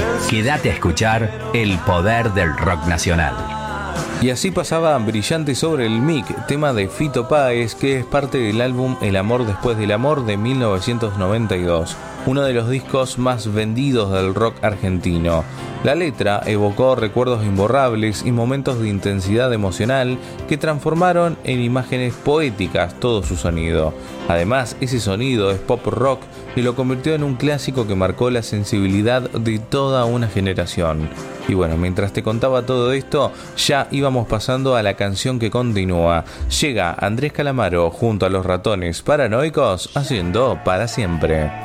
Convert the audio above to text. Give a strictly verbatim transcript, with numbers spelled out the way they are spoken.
Quédate a escuchar el poder del rock nacional. Y así pasaba Brillante sobre el Mic, tema de Fito Páez, que es parte del álbum El amor después del amor de mil novecientos noventa y dos, uno de los discos más vendidos del rock argentino. La letra evocó recuerdos imborrables y momentos de intensidad emocional que transformaron en imágenes poéticas todo su sonido. Además, ese sonido es pop rock y lo convirtió en un clásico que marcó la sensibilidad de toda una generación. Y bueno, mientras te contaba todo esto, ya íbamos pasando a la canción que continúa. Llega Andrés Calamaro junto a los Ratones Paranoicos haciendo Para Siempre.